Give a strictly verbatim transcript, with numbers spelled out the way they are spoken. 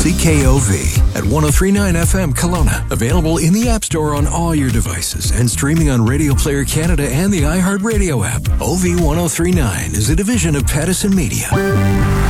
C K O V at one oh three point nine F M Kelowna. Available in the App Store on all your devices and streaming on Radio Player Canada and the iHeartRadio app. O V one oh three point nine is a division of Pattison Media.